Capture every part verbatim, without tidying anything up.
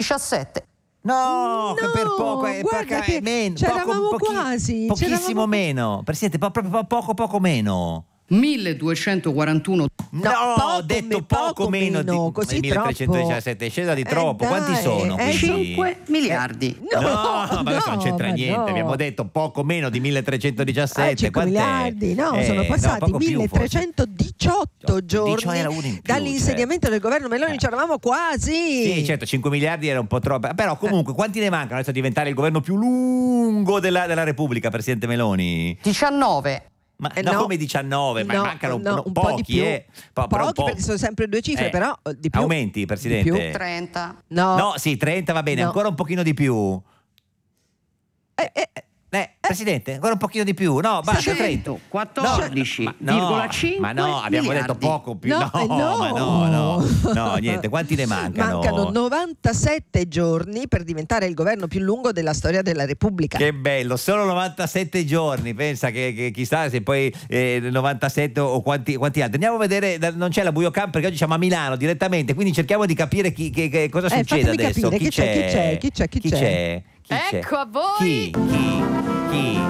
diciassette. No, che No, per poco è guarda perché che è meno, c'eravamo poco, pochi- quasi, pochissimo c'eravamo- meno. Presidente, po- proprio po- poco poco meno. milleduecentoquarantuno. No, poco ho detto me- poco, poco meno, meno, di così milletrecentodiciassette, è scesa di Eh, troppo. Quanti dai, sono? eh, Quindi? cinque miliardi. No, No, ma questo non no, c'entra ma niente. no. Abbiamo detto poco meno di milletrecentodiciassette. Ah, cinque Quant'è? miliardi, no, Eh, sono no, passati poco più, milletrecentodiciotto forse. giorni diciotto era uno in più, dall'insediamento del governo Meloni, Eh. c'eravamo quasi. Sì, certo, cinque miliardi era un po' troppo. Però comunque quanti ne mancano adesso a diventare il governo più lungo della, della Repubblica, Presidente Meloni? diciannove. Ma Eh, no, no. come diciannove? Ma No, mancano un, no, no, un po' di pochi, più. eh. Po- però un Pochi po'. perché sono sempre due cifre, Eh. però eh, di più. Aumenti, Presidente. Di più. trenta. No, No, sì, trenta va bene, No. ancora un pochino di più. Eh, eh, Eh, Presidente, ancora un pochino di più. No, basta, trenta. quattordici Ma no, virgola cinque ma no, abbiamo miliardi. detto poco più. No, No, eh, no. ma no, no, no, niente. Quanti ne mancano? mancano novantasette giorni per diventare il governo più lungo della storia della Repubblica. Che bello, solo novantasette giorni. Pensa che, che chissà se poi eh, novantasette o quanti, quanti altri. Andiamo a vedere, da- non c'è la Buio Camp perché oggi siamo a Milano direttamente, quindi cerchiamo di capire chi, che, che cosa Eh, succede fatemi adesso. capire, chi c'è, chi c'è, chi c'è, chi c'è? Chi c'è? Ecco a voi. Chi? Chi? Chi?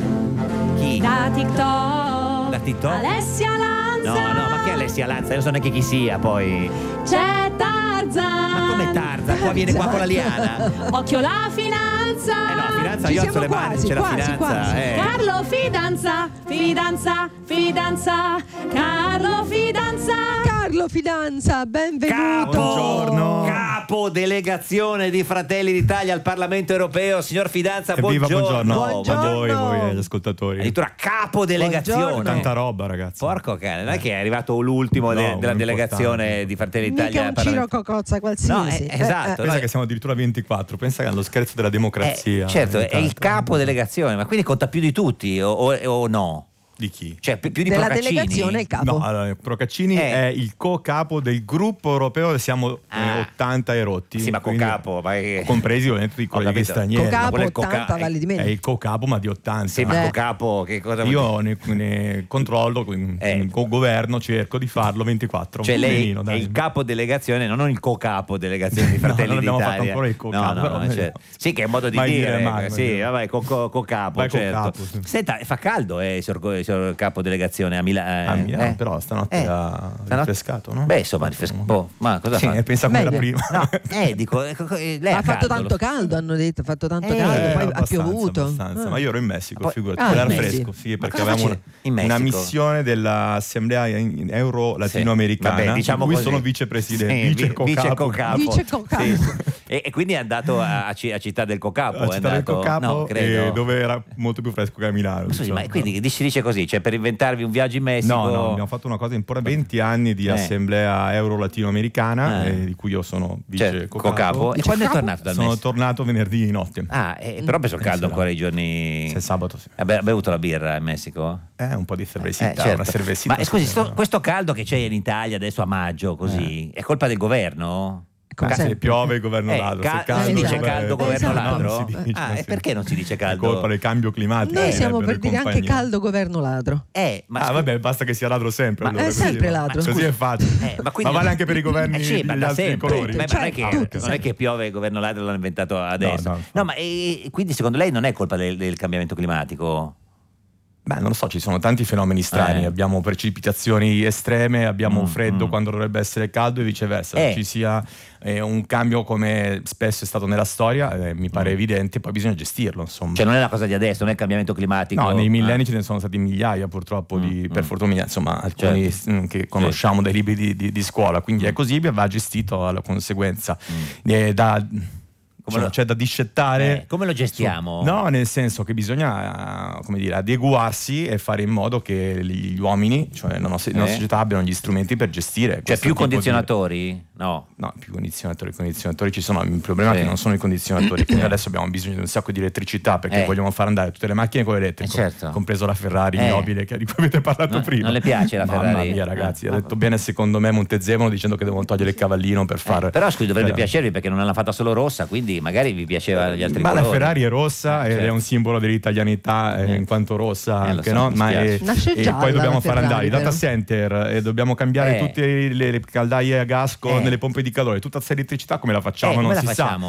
Chi? Da TikTok, Da TikTok? Alessia Lanza. No, no, ma chi è Alessia Lanza? Io non so neanche chi sia poi. C'è Tarzan. Ma come Tarzan? Qua viene qua con la liana. Occhio la finanza. Eh no, finanza, Ci io alzo siamo le mani, quasi, c'è la quasi, finanza. quasi. eh. Carlo Fidanza, Fidanza, Fidanza. Carlo Fidanza. Carlo Fidanza, benvenuto. Capo, Buongiorno. capo delegazione di Fratelli d'Italia al Parlamento Europeo, signor Fidanza, Evviva, buongiorno. buongiorno. A voi e Buongiorno. voi agli ascoltatori. Addirittura capo delegazione. Buongiorno. Tanta roba, ragazzi. Porco cane, non è che è arrivato l'ultimo de- No, della un delegazione importante. di Fratelli Mica d'Italia un al Ciro Parlamento. Cocozza qualsiasi. No, eh, esatto. Pensa no, che siamo addirittura ventiquattro. Pensa che è lo scherzo della democrazia. eh, certo, in è il Italia. capo delegazione, ma quindi conta più di tutti o, o- o no? Di chi? Cioè più, più di Della Procaccini? delegazione il capo. No, allora, Procaccini Eh. è il co-capo del gruppo europeo, siamo eh, Ah. ottanta erotti. Sì, ma quindi- co-capo, ma che- compresi ovviamente i Ho colleghi capito. stranieri. Cocapo quello è il coca- ottanta, vale di È meno. il co-capo, ma di ottanta. Sì, ma Eh. co-capo che cosa vuol Io ne, ne controllo, con Eh. il governo cerco di farlo ventiquattro. Cioè lei Benino, è dai. il capo delegazione, non il co-capo delegazione di No, Fratelli non abbiamo d'Italia. fatto ancora il co-capo, No, no, però no, meglio. cioè, sì, che è un modo di Mai dire. dire mai, mai sì, dire. vabbè, co- co- co-capo, Vai certo. co-capo, sì. Senta, fa caldo, eh, signor, co- signor capo delegazione a Milano. A Milano, però stanotte ha rinfrescato, no? Beh, insomma, rinfrescato. Boh, ma cosa Sì, fa? e pensa come era Meglio. prima. No, eh, dico, eh, co- co- eh, lei Ha ha fatto caldo, tanto lo- caldo, hanno detto, ha fatto tanto Eh, caldo, poi ha abbastanza, piovuto. abbastanza. Ah. Ma io ero in Messico, Poi- figurati, ah, era in fresco, Messico. sì, Ma perché cosa avevamo faceva in una Messico? missione dell'Assemblea in- Euro-Latinoamericana, Vabbè, diciamo in cui così. sono vicepresidente, Sì, vice vi- co-capo. vice co-capo. Vice co-capo. Sì, sì. E, e quindi è andato a, a Ci- a Città del Cocapo. a è Città del andato, Cocapo, no, credo. e dove era molto più fresco che a Milano. Scusi, diciamo. ma quindi si dice così, cioè per inventarvi un viaggio in Messico? No, no, abbiamo fatto una cosa importante, venti anni di Eh. Assemblea Euro-Latinoamericana, Eh. eh, di cui io sono vice Cioè, co-capo. co-capo. E quando è tornato dal Sono Messico? tornato venerdì notte. Ah, eh, però ha preso il caldo sera. ancora i giorni. Se è sabato, sì. Ha be- ha bevuto la birra in Messico? Eh, un po' di cervesita, Eh, certo. una cervesita. Ma eh, scusi, sì, sto- no. questo caldo che c'è in Italia adesso a maggio, così, è colpa del governo? Come Ah, se sempre. piove il governo Eh, ladro, ca- se caldo, si dice vabbè, caldo, eh, governo no, ladro? non si dice, Ah, non e si perché non si dice È caldo? colpa del cambio climatico. Noi eh, siamo per per le dire anche compagnie. caldo governo ladro. Eh, ma Ah, scu- vabbè, basta che sia ladro sempre. Ma allora, è così, sempre no? ladro. Così Scusi. è facile. Eh, ma ma, quindi- vale anche per i governi Eh sì, ma degli da altri sempre. colori. Beh, ma non, è che, Tutti, non è sempre. che piove il governo ladro l'hanno inventato adesso. No, no, no. ma e- quindi secondo lei non è colpa del, del cambiamento climatico? Beh, non lo so, ci sono tanti fenomeni strani. Eh. Abbiamo precipitazioni estreme, abbiamo Mm, freddo mm. quando dovrebbe essere caldo e viceversa. Eh. Ci sia eh, un cambio come spesso è stato nella storia, eh, mi pare Mm. evidente, poi bisogna gestirlo, insomma. Cioè non è una cosa di adesso, non è il cambiamento climatico? No, nei millenni Ah. ce ne sono stati migliaia purtroppo, di, Mm, per mm. fortuna, migliaia, insomma, alcuni Certo. mm, che conosciamo dai libri di, di- di scuola, quindi Mm. è così, va gestito alla conseguenza. Mm. Eh, da, diciamo, lo- c'è da discettare. Eh, come lo gestiamo? No, nel senso che bisogna, eh, come dire, adeguarsi e fare in modo che gli uomini, cioè la nostra, la nostra Eh. società, abbiano gli strumenti per gestire. Cioè questo più tipo di- condizionatori? No. No, più condizionatori, condizionatori ci sono. Il problema Sì. è che non sono i condizionatori, quindi adesso abbiamo bisogno di un sacco di elettricità perché Eh. vogliamo far andare tutte le macchine con l'elettrico, Eh, certo. compreso la Ferrari Eh. nobile che- di cui avete parlato No, prima. non le piace la Mamma Ferrari? mia, ragazzi, Eh. ha detto bene secondo me Montezemolo dicendo che devono togliere il cavallino per far. Eh, però scusi, dovrebbe per- piacervi perché non l'hanno fatta solo rossa, quindi magari vi piaceva gli altri Ma colori. la Ferrari è rossa Eh, ed è certo. un simbolo dell'italianità eh, Eh. in quanto rossa Eh, lo anche, so, no? mi Ma spiace. eh, Nasce e gialla poi dobbiamo la far Ferrari, andare i data vero? center e dobbiamo cambiare Eh. tutte le, le caldaie a gas con Eh. nelle pompe di calore, tutta questa elettricità come la facciamo? Eh, come non la si facciamo? sa.